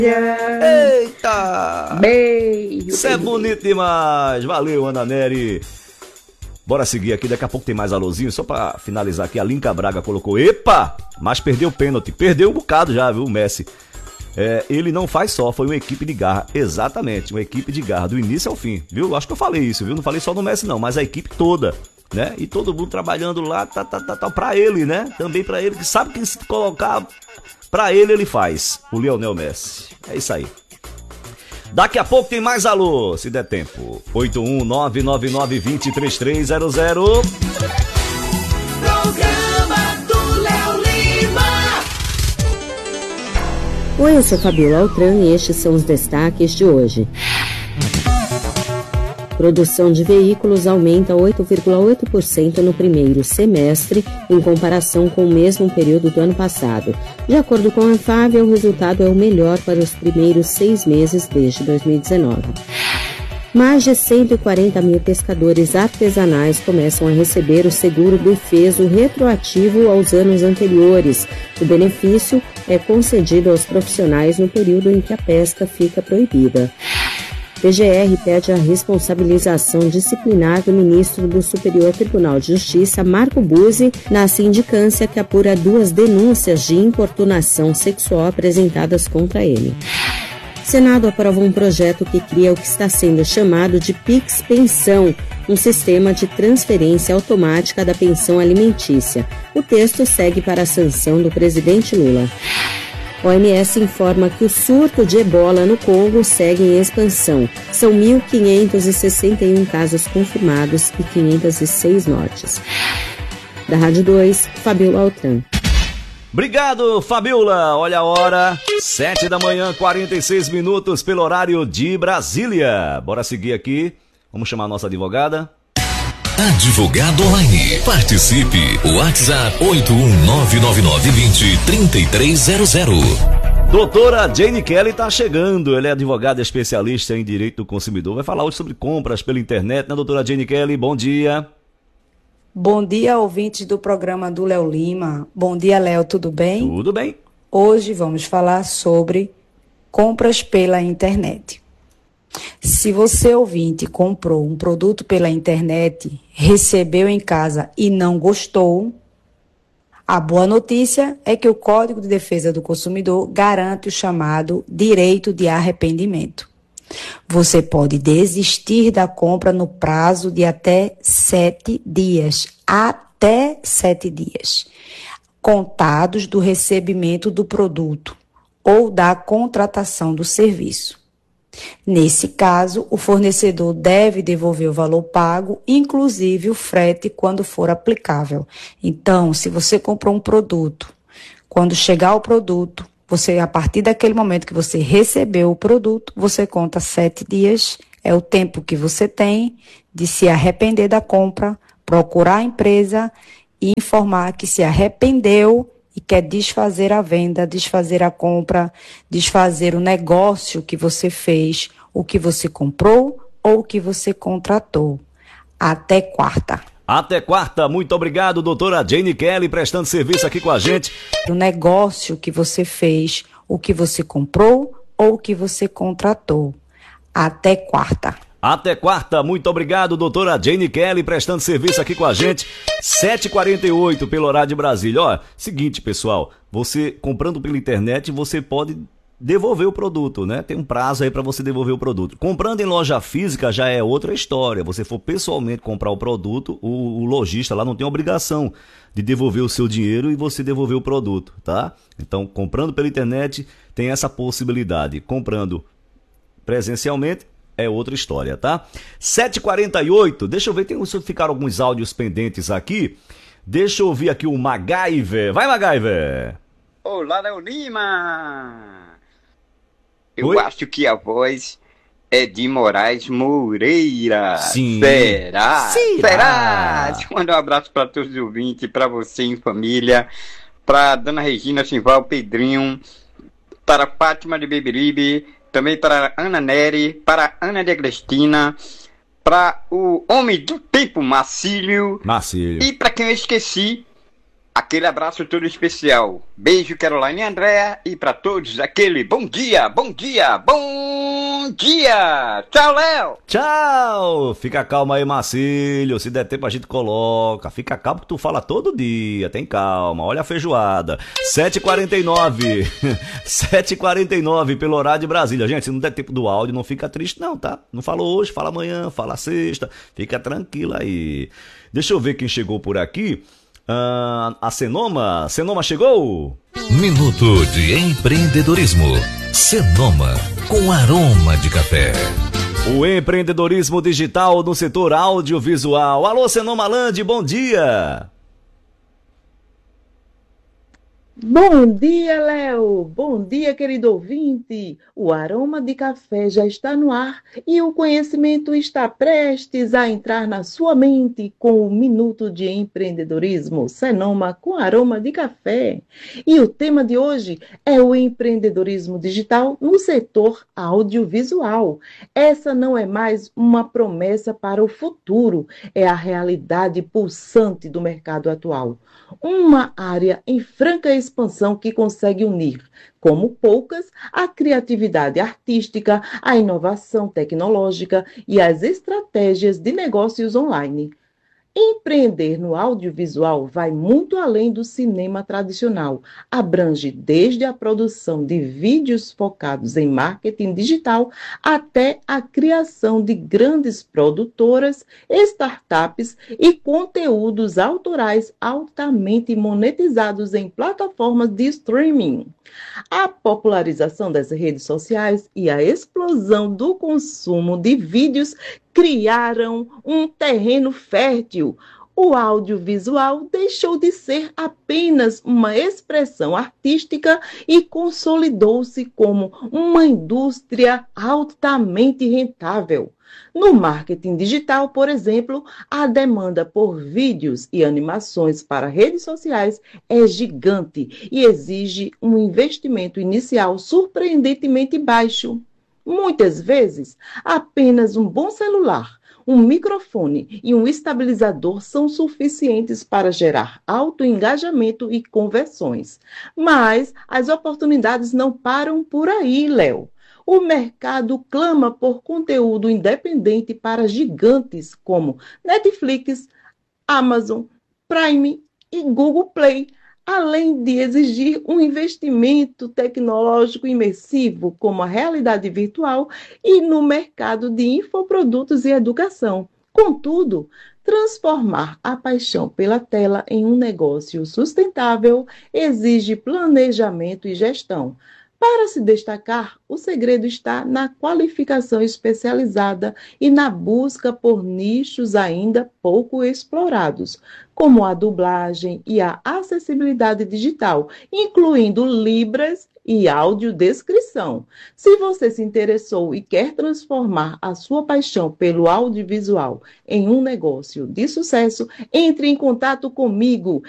Eita! Beijo! Isso é bonito demais! Valeu, Ana Nery! Bora seguir aqui, daqui a pouco tem mais alôzinho. Só pra finalizar aqui, a Linca Braga colocou: epa! Mas perdeu o pênalti. Perdeu um bocado já, viu, o Messi. Ele não faz só, foi uma equipe de garra. Exatamente, uma equipe de garra, do início ao fim, viu? Acho que eu falei isso, viu? Não falei só do Messi não, mas a equipe toda, né? E todo mundo trabalhando lá, pra ele, né? Também pra ele, que sabe que se colocar pra ele faz. O Lionel Messi. É isso aí. Daqui a pouco tem mais alô, se der tempo. 81999203300. Programa do Léo Lima. Oi, eu sou Fabiola Altran e estes são os destaques de hoje. Produção de veículos aumenta 8,8% no primeiro semestre, em comparação com o mesmo período do ano passado. De acordo com a Anfávia, o resultado é o melhor para os primeiros 6 meses desde 2019. Mais de 140 mil pescadores artesanais começam a receber o seguro defeso retroativo aos anos anteriores. O benefício é concedido aos profissionais no período em que a pesca fica proibida. PGR pede a responsabilização disciplinar do ministro do Superior Tribunal de Justiça, Marco Buzzi, na sindicância que apura 2 denúncias de importunação sexual apresentadas contra ele. O Senado aprova um projeto que cria o que está sendo chamado de Pix Pensão, um sistema de transferência automática da pensão alimentícia. O texto segue para a sanção do presidente Lula. A OMS informa que o surto de ebola no Congo segue em expansão. São 1.561 casos confirmados e 506 mortes. Da Rádio 2, Fabiola Altran. Obrigado, Fabiola. Olha a hora, 7 da manhã, 46 minutos pelo horário de Brasília. Bora seguir aqui. Vamos chamar a nossa advogada. Advogado Online. Participe. WhatsApp 81999203300. Doutora Jane Kelly tá chegando. Ela é advogada especialista em direito do consumidor. Vai falar hoje sobre compras pela internet, né, doutora Jane Kelly? Bom dia. Bom dia, ouvintes do programa do Léo Lima. Bom dia, Léo, tudo bem? Tudo bem. Hoje vamos falar sobre compras pela internet. Se você, ouvinte, comprou um produto pela internet, recebeu em casa e não gostou, a boa notícia é que o Código de Defesa do Consumidor garante o chamado direito de arrependimento. Você pode desistir da compra no prazo de até 7 dias. Até 7 dias. Contados do recebimento do produto ou da contratação do serviço. Nesse caso, o fornecedor deve devolver o valor pago, inclusive o frete, quando for aplicável. Então, se você comprou um produto, quando chegar o produto, você, a partir daquele momento que você recebeu o produto, você conta 7 dias, é o tempo que você tem de se arrepender da compra, procurar a empresa e informar que se arrependeu e quer desfazer a venda, desfazer a compra, desfazer o negócio que você fez, o que você comprou ou o que você contratou. Até quarta. Até quarta. Muito obrigado, doutora Jane Kelly, prestando serviço aqui com a gente. O negócio que você fez, o que você comprou ou o que você contratou. Até quarta. Até quarta, muito obrigado, doutora Jane Kelly, prestando serviço aqui com a gente, 7h48 pelo horário de Brasília. Ó, seguinte, pessoal, você comprando pela internet, você pode devolver o produto, né? Tem um prazo aí para você devolver o produto. Comprando em loja física já é outra história. Você for pessoalmente comprar o produto, o lojista lá não tem obrigação de devolver o seu dinheiro e você devolver o produto, tá? Então, comprando pela internet, tem essa possibilidade. Comprando presencialmente, é outra história, tá? 7h48, deixa eu ver, ficaram alguns áudios pendentes aqui. Deixa eu ouvir aqui o MacGyver. Vai, MacGyver! Olá, Léo Lima! Eu Oi? acho que a voz é de Moraes Moreira. Sim. Será? Será? Deixa eu mandar um abraço para todos os ouvintes, para você em família, para Dona Regina Simval Pedrinho, para Fátima de Beberibe, também para Ana Nery, para Ana de Agrestina, para o Homem do Tempo, Marcílio. Marcílio. E para quem eu esqueci, Aquele abraço todo especial. Beijo, Caroline e Andréa. E para todos, aquele bom dia, bom dia, bom dia. Tchau, Léo. Tchau! Fica calma aí, Marcílio. Se der tempo a gente coloca. Fica calmo que tu fala todo dia. Tem calma. Olha a feijoada. 7h49. 7h49 pelo horário de Brasília. Gente, se não der tempo do áudio, não fica triste não, tá? Não fala hoje, fala amanhã, fala sexta. Fica tranquilo aí. Deixa eu ver quem chegou por aqui. A Senoma. Senoma chegou? Minuto de empreendedorismo. Senoma, com aroma de café. O empreendedorismo digital no setor audiovisual. Alô, Senoma Land, bom dia! Bom dia, Léo! Bom dia, querido ouvinte! O aroma de café já está no ar e o conhecimento está prestes a entrar na sua mente com o Minuto de Empreendedorismo Senoma com aroma de café. E o tema de hoje é o empreendedorismo digital no setor audiovisual. Essa não é mais uma promessa para o futuro, é a realidade pulsante do mercado atual. Uma área em franca expansão que consegue unir, como poucas, a criatividade artística, a inovação tecnológica e as estratégias de negócios online. Empreender no audiovisual vai muito além do cinema tradicional. Abrange desde a produção de vídeos focados em marketing digital até a criação de grandes produtoras, startups e conteúdos autorais altamente monetizados em plataformas de streaming. A popularização das redes sociais e a explosão do consumo de vídeos criaram um terreno fértil. O audiovisual deixou de ser apenas uma expressão artística e consolidou-se como uma indústria altamente rentável. No marketing digital, por exemplo, a demanda por vídeos e animações para redes sociais é gigante e exige um investimento inicial surpreendentemente baixo. Muitas vezes, apenas um bom celular, um microfone e um estabilizador são suficientes para gerar alto engajamento e conversões. Mas as oportunidades não param por aí, Léo. O mercado clama por conteúdo independente para gigantes como Netflix, Amazon, Prime e Google Play, além de exigir um investimento tecnológico imersivo, como a realidade virtual e no mercado de infoprodutos e educação. Contudo, transformar a paixão pela tela em um negócio sustentável exige planejamento e gestão. Para se destacar, o segredo está na qualificação especializada e na busca por nichos ainda pouco explorados, como a dublagem e a acessibilidade digital, incluindo libras e audiodescrição. Se você se interessou e quer transformar a sua paixão pelo audiovisual em um negócio de sucesso, entre em contato comigo.